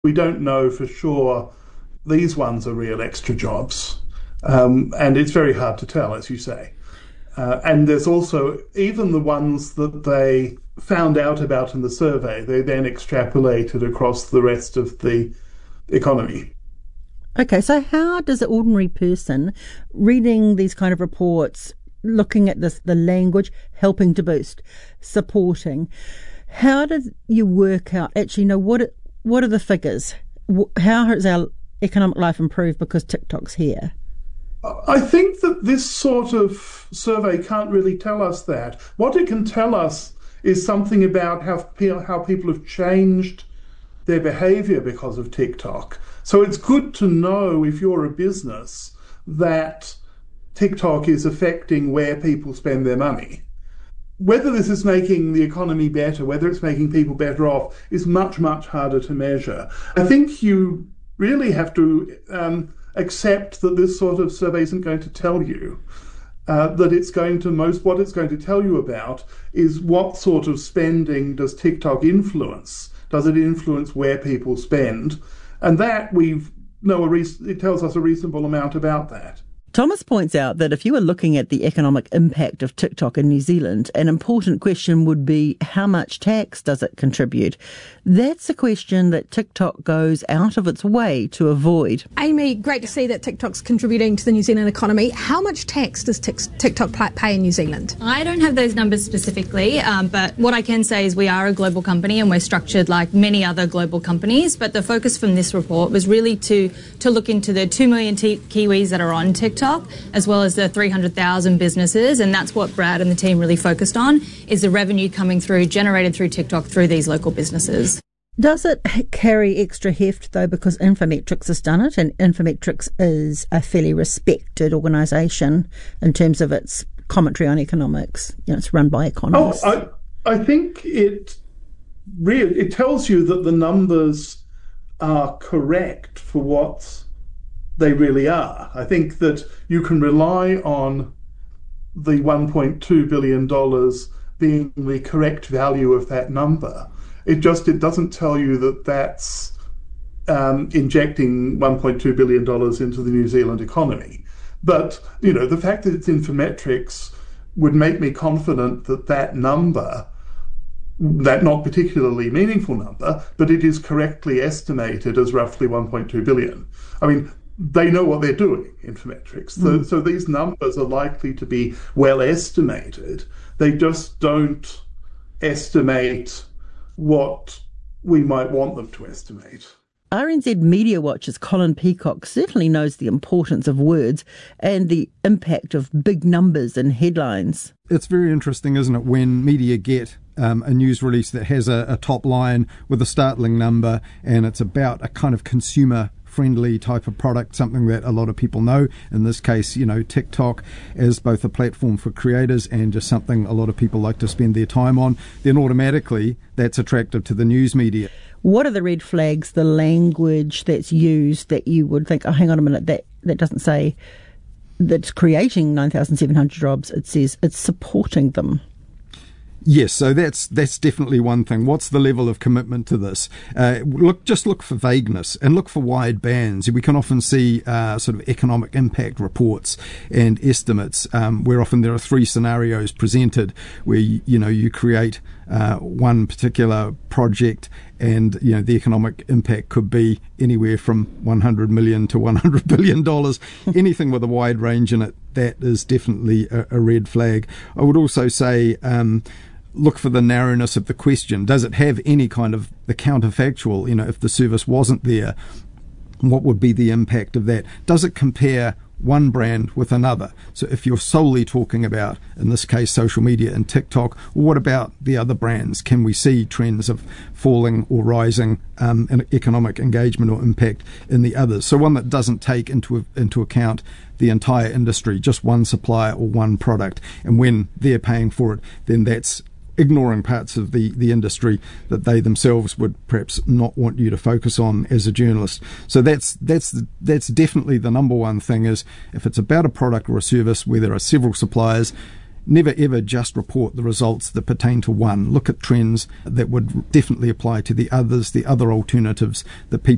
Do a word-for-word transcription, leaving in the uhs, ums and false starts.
We don't know for sure these ones are real extra jobs. Um, and it's very hard to tell, as you say. Uh, and there's also, even the ones that they found out about in the survey, they then extrapolated across the rest of the economy. Okay, so how does an ordinary person reading these kind of reports, looking at this, the language, helping to boost, supporting, how do you work out, actually, know what it, what are the figures? How has our economic life improved because TikTok's here? I think that this sort of survey can't really tell us that. What it can tell us is something about how, how people have changed their behaviour because of TikTok. So it's good to know, if you're a business, that TikTok is affecting where people spend their money. Whether this is making the economy better, whether it's making people better off, is much, much harder to measure. I think you really have to um, accept that this sort of survey isn't going to tell you. Uh, that it's going to most, what it's going to tell you about is what sort of spending does TikTok influence? Does it influence where people spend? And that we've know a re- it tells us a reasonable amount about that. Thomas points out that if you were looking at the economic impact of TikTok in New Zealand, an important question would be how much tax does it contribute? That's a question that TikTok goes out of its way to avoid. Amy, great to see that TikTok's contributing to the New Zealand economy. How much tax does TikTok pay in New Zealand? I don't have those numbers specifically, um, but what I can say is we are a global company and we're structured like many other global companies. But the focus from this report was really to, to look into the two million t- Kiwis that are on TikTok, as well as the three hundred thousand businesses, and that's what Brad and the team really focused on, is the revenue coming through, generated through TikTok through these local businesses. Does it carry extra heft, though, because Infometrics has done it, and Infometrics is a fairly respected organisation in terms of its commentary on economics? You know, it's run by economists. Oh, I, I think it really, it tells you that the numbers are correct for what they really are. I think that you can rely on the one point two billion dollars being the correct value of that number. It just, it doesn't tell you that that's um, injecting one point two billion dollars into the New Zealand economy. But, you know, the fact that it's Infometrics would make me confident that that number, that not particularly meaningful number, but it is correctly estimated as roughly one point two billion. I mean, they know what they're doing, Infometrics. Mm. So, so these numbers are likely to be well estimated. They just don't estimate what we might want them to estimate. R N Z Media Watch's Colin Peacock certainly knows the importance of words and the impact of big numbers and headlines. It's very interesting, isn't it, when media get um, a news release that has a, a top line with a startling number and it's about a kind of consumer friendly type of product, something that a lot of people know. In this case, you know, TikTok as both a platform for creators and just something a lot of people like to spend their time on, then automatically that's attractive to the news media. What are the red flags, the language that's used that you would think, oh, hang on a minute, that, that doesn't say that's creating nine thousand seven hundred jobs, it says it's supporting them? Yes, so that's that's definitely one thing. What's the level of commitment to this? Uh, look, just look for vagueness and look for wide bands. We can often see uh, sort of economic impact reports and estimates um, where often there are three scenarios presented where you, you know you create uh, one particular project and you know the economic impact could be anywhere from one hundred million to one hundred billion dollars. Anything with a wide range in it, that is definitely a, a red flag. I would also say um, look for the narrowness of the question. Does it have any kind of the counterfactual? You know, if the service wasn't there, what would be the impact of that? Does it compare one brand with another? So if you're solely talking about, in this case, social media and TikTok, what about the other brands? Can we see trends of falling or rising um, in economic engagement or impact in the others? So one that doesn't take into into account the entire industry, just one supplier or one product, and when they're paying for it, then that's ignoring parts of the, the industry that they themselves would perhaps not want you to focus on as a journalist. So that's that's that's definitely the number one thing, is if it's about a product or a service where there are several suppliers, never ever just report the results that pertain to one. Look at trends that would definitely apply to the others, the other alternatives that people